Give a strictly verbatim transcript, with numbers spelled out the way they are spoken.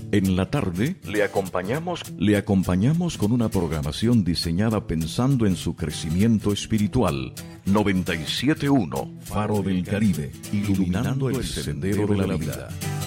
En la tarde, le acompañamos, le acompañamos con una programación diseñada pensando en su crecimiento espiritual. noventa y siete punto uno Faro del Caribe, iluminando el sendero de la vida.